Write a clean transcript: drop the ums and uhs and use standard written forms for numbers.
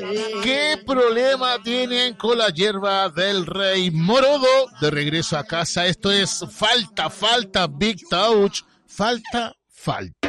¿Qué problema tienen con la hierba del rey Morodo? De regreso a casa, esto es Falta, Big Touch, falta.